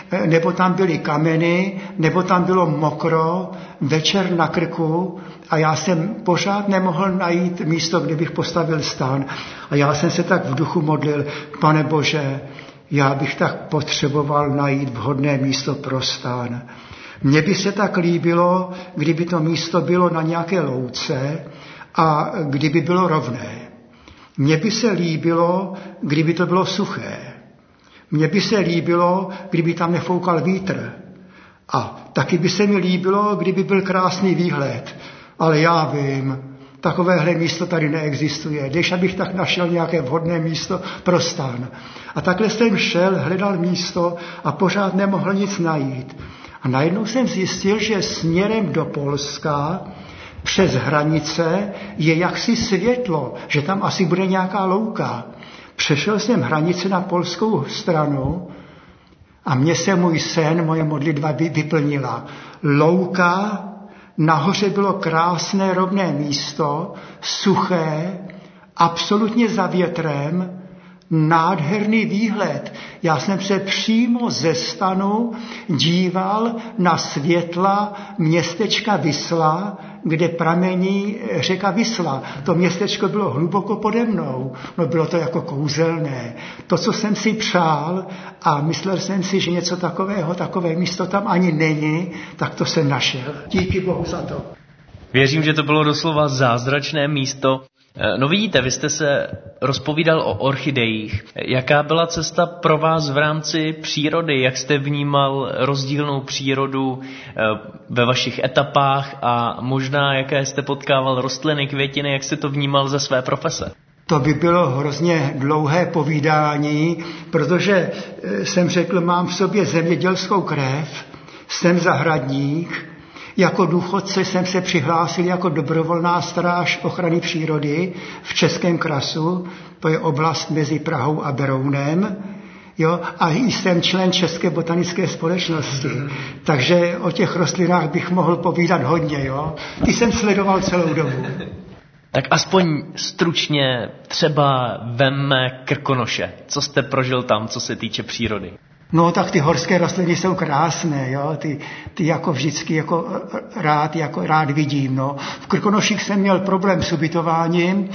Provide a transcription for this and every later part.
nebo tam byly kameny, nebo tam bylo mokro, večer na krku a já jsem pořád nemohl najít místo, kde bych postavil stán. A já jsem se tak v duchu modlil, Pane Bože, já bych tak potřeboval najít vhodné místo pro stán. Mně by se tak líbilo, kdyby to místo bylo na nějaké louce a kdyby bylo rovné. Mně by se líbilo, kdyby to bylo suché. Mně by se líbilo, kdyby tam nefoukal vítr. A taky by se mi líbilo, kdyby byl krásný výhled. Ale já vím, takovéhle místo tady neexistuje. Když abych tak našel nějaké vhodné místo pro stán. A takhle jsem šel, hledal místo a pořád nemohl nic najít. A najednou jsem zjistil, že směrem do Polska přes hranice je jaksi světlo, že tam asi bude nějaká louka. Přešel jsem hranice na polskou stranu a mně se můj sen, moje modlitba vyplnila. Louka, nahoře bylo krásné rovné místo, suché, absolutně za větrem, nádherný výhled. Já jsem se přímo ze stanu díval na světla městečka Visla, kde pramení řeka Visla. To městečko bylo hluboko pode mnou. No bylo to jako kouzelné. To, co jsem si přál a myslel jsem si, že něco takového, takové místo tam ani není, tak to jsem našel. Díky Bohu za to. Věřím, že to bylo doslova zázračné místo. No vidíte, vy jste se rozpovídal o orchidejích. Jaká byla cesta pro vás v rámci přírody? Jak jste vnímal rozdílnou přírodu ve vašich etapách a možná jaké jste potkával rostliny, květiny, jak jste to vnímal ze své profese? To by bylo hrozně dlouhé povídání, protože jsem řekl, mám v sobě zemědělskou krev, jsem zahradník. Jako důchodce jsem se přihlásil jako dobrovolná stráž ochrany přírody v Českém krasu, to je oblast mezi Prahou a Berounem, jo, a jsem člen České botanické společnosti, takže o těch rostlinách bych mohl povídat hodně, jo. Ty jsem sledoval celou dobu. Tak aspoň stručně třeba vemme Krkonoše. Co jste prožil tam, co se týče přírody? No tak ty horské rostliny jsou krásné, jo? Ty jako vždycky jako rád vidím. No. V Krkonoších jsem měl problém s ubytováním,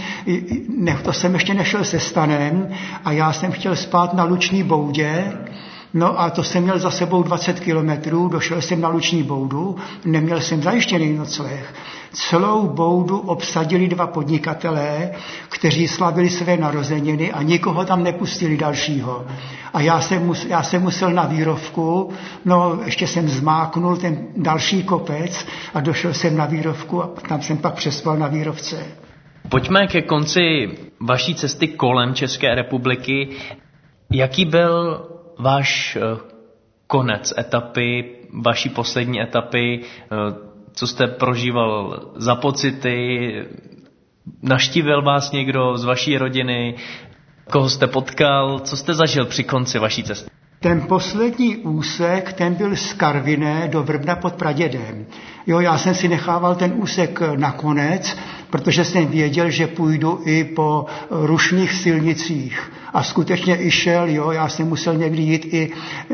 to jsem ještě nešel se stanem a já jsem chtěl spát na Luční boudě. No a to jsem měl za sebou 20 kilometrů, došel jsem na Luční boudu, neměl jsem zajištěný nocleh. Celou boudu obsadili 2 podnikatelé, kteří slavili své narozeniny a nikoho tam nepustili dalšího. A já jsem musel na Vírovku, no ještě jsem zmáknul ten další kopec a došel jsem na Vírovku a tam jsem pak přespal na Vírovce. Pojďme ke konci vaší cesty kolem České republiky. Jaký byl váš konec etapy, vaší poslední etapy, co jste prožíval za pocity, navštívil vás někdo z vaší rodiny, koho jste potkal, co jste zažil při konci vaší cesty? Ten poslední úsek, ten byl z Karviné do Vrbna pod Pradědem. Jo, já jsem si nechával ten úsek nakonec, protože jsem věděl, že půjdu i po rušných silnicích. A skutečně i šel, jo, já jsem musel někdy jít i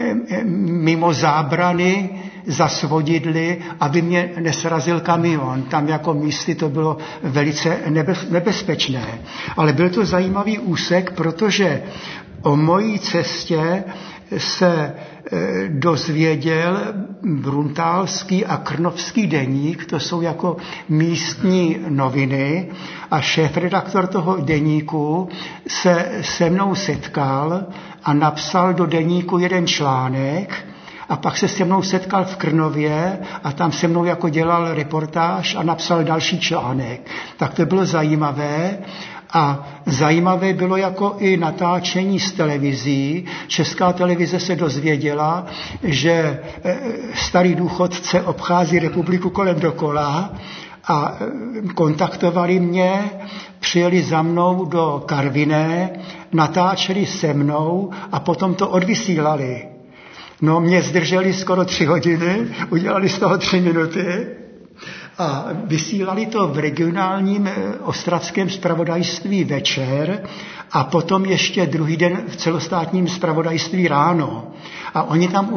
mimo zábrany za svodidly, aby mě nesrazil kamion. Tam jako místy to bylo velice nebezpečné. Ale byl to zajímavý úsek, protože o mojí cestě se dozvěděl Bruntálský a Krnovský deník, to jsou jako místní noviny, a šéfredaktor toho deníku se mnou setkal a napsal do deníku jeden článek a pak se se mnou setkal v Krnově a tam se mnou jako dělal reportáž a napsal další článek. Tak to bylo zajímavé. A zajímavé bylo jako i natáčení z televizí. Česká televize se dozvěděla, že starý důchodce obchází republiku kolem dokola a kontaktovali mě, přijeli za mnou do Karviné, natáčeli se mnou a potom to odvysílali. No, mě zdrželi skoro 3 hodiny, udělali z toho 3 minuty. A vysílali to v regionálním ostravském zpravodajství večer a potom ještě druhý den v celostátním zpravodajství ráno. A oni tam